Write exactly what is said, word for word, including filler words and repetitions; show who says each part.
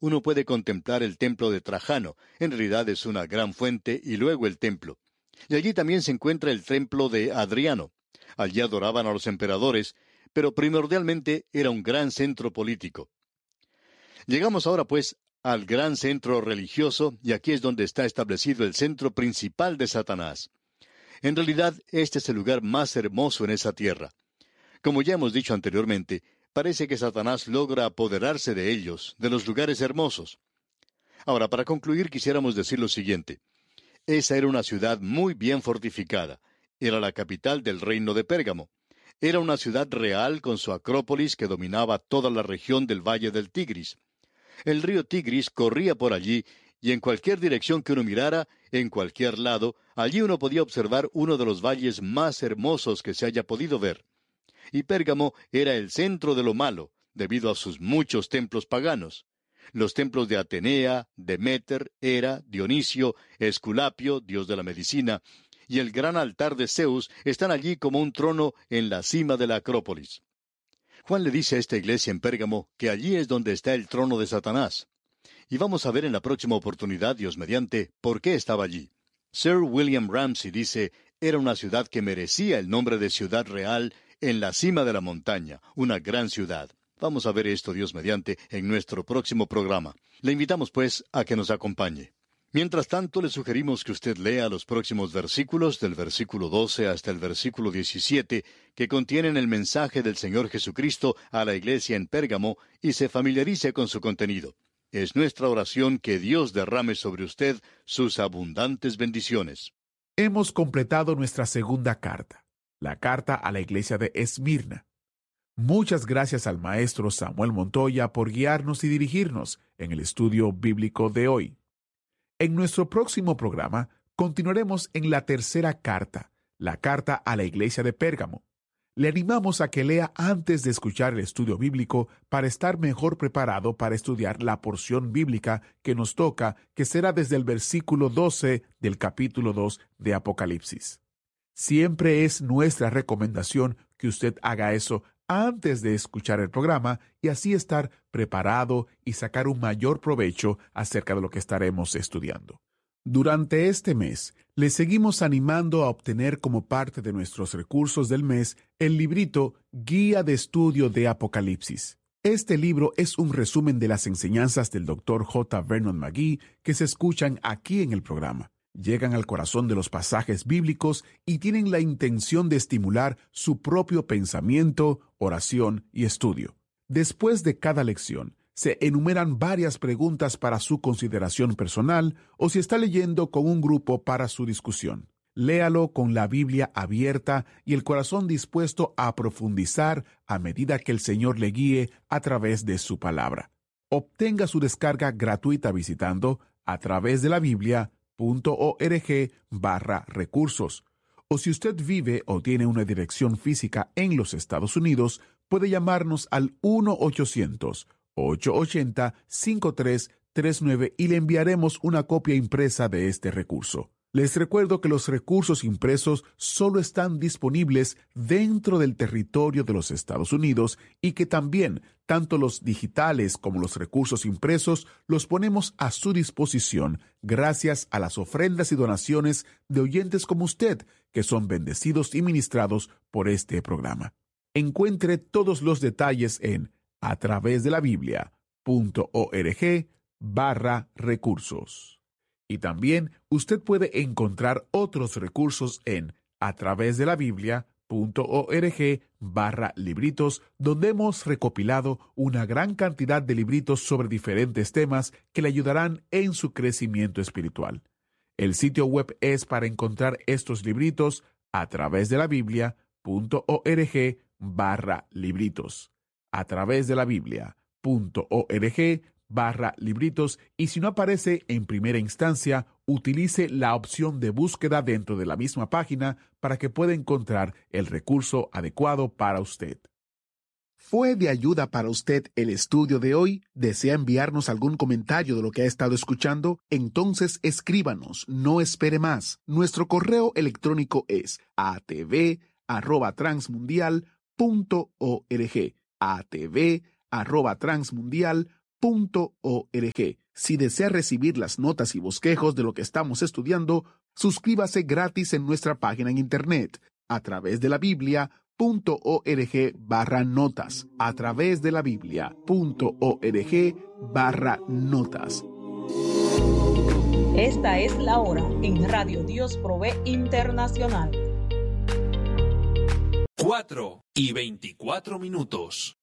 Speaker 1: uno puede contemplar el templo de Trajano. En realidad es una gran fuente y luego el templo. Y allí también se encuentra el templo de Adriano. Allí adoraban a los emperadores, pero primordialmente era un gran centro político. Llegamos ahora, pues, al gran centro religioso, y aquí es donde está establecido el centro principal de Satanás. En realidad, este es el lugar más hermoso en esa tierra. Como ya hemos dicho anteriormente, parece que Satanás logra apoderarse de ellos, de los lugares hermosos. Ahora, para concluir, quisiéramos decir lo siguiente. Esa era una ciudad muy bien fortificada. Era la capital del reino de Pérgamo. Era una ciudad real con su acrópolis que dominaba toda la región del valle del Tigris. El río Tigris corría por allí, y en cualquier dirección que uno mirara, en cualquier lado, allí uno podía observar uno de los valles más hermosos que se haya podido ver. Y Pérgamo era el centro de lo malo, debido a sus muchos templos paganos. Los templos de Atenea, Deméter, Hera, Dionisio, Esculapio, dios de la medicina, y el gran altar de Zeus están allí como un trono en la cima de la Acrópolis. Juan le dice a esta iglesia en Pérgamo que allí es donde está el trono de Satanás. Y vamos a ver en la próxima oportunidad, Dios mediante, por qué estaba allí. Sir William Ramsay dice, era una ciudad que merecía el nombre de ciudad real en la cima de la montaña, una gran ciudad. Vamos a ver esto, Dios mediante, en nuestro próximo programa. Le invitamos, pues, a que nos acompañe. Mientras tanto, le sugerimos que usted lea los próximos versículos, del versículo doce hasta el versículo diecisiete, que contienen el mensaje del Señor Jesucristo a la iglesia en Pérgamo, y se familiarice con su contenido. Es nuestra oración que Dios derrame sobre usted sus abundantes bendiciones.
Speaker 2: Hemos completado nuestra segunda carta, la carta a la iglesia de Esmirna. Muchas gracias al maestro Samuel Montoya por guiarnos y dirigirnos en el estudio bíblico de hoy. En nuestro próximo programa continuaremos en la tercera carta, la carta a la iglesia de Pérgamo. Le animamos a que lea antes de escuchar el estudio bíblico para estar mejor preparado para estudiar la porción bíblica que nos toca, que será desde el versículo doce del capítulo dos de Apocalipsis. Siempre es nuestra recomendación que usted haga eso antes de escuchar el programa y así estar preparado y sacar un mayor provecho acerca de lo que estaremos estudiando. Durante este mes, le seguimos animando a obtener como parte de nuestros recursos del mes el librito Guía de Estudio de Apocalipsis. Este libro es un resumen de las enseñanzas del doctor J. Vernon McGee que se escuchan aquí en el programa. Llegan al corazón de los pasajes bíblicos y tienen la intención de estimular su propio pensamiento, oración y estudio. Después de cada lección, se enumeran varias preguntas para su consideración personal o si está leyendo con un grupo para su discusión. Léalo con la Biblia abierta y el corazón dispuesto a profundizar a medida que el Señor le guíe a través de su palabra. Obtenga su descarga gratuita visitando a través de la Biblia punto org barra recursos. O si usted vive o tiene una dirección física en los Estados Unidos, puede llamarnos al uno ochocientos, ocho ochenta, cinco tres tres nueve y le enviaremos una copia impresa de este recurso. Les recuerdo que los recursos impresos solo están disponibles dentro del territorio de los Estados Unidos y que también, tanto los digitales como los recursos impresos, los ponemos a su disposición gracias a las ofrendas y donaciones de oyentes como usted, que son bendecidos y ministrados por este programa. Encuentre todos los detalles en a través de la Biblia punto org barra recursos. Y también usted puede encontrar otros recursos en a través de la Biblia punto org barra libritos, donde hemos recopilado una gran cantidad de libritos sobre diferentes temas que le ayudarán en su crecimiento espiritual. El sitio web es para encontrar estos libritos a través de la Biblia punto org barra libritos. A través de la Biblia punto org barra libritos, y si no aparece en primera instancia, utilice la opción de búsqueda dentro de la misma página para que pueda encontrar el recurso adecuado para usted. ¿Fue de ayuda para usted el estudio de hoy? ¿Desea enviarnos algún comentario de lo que ha estado escuchando? Entonces escríbanos, no espere más. Nuestro correo electrónico es a t v arroba transmundial punto org, a t v arroba transmundial punto org. punto org. Si desea recibir las notas y bosquejos de lo que estamos estudiando, suscríbase gratis en nuestra página en internet a través de la Biblia punto org barra notas, a través de la Biblia punto org barra notas.
Speaker 3: Esta es la hora en Radio Dios Provee Internacional.
Speaker 4: Cuatro y veinticuatro minutos.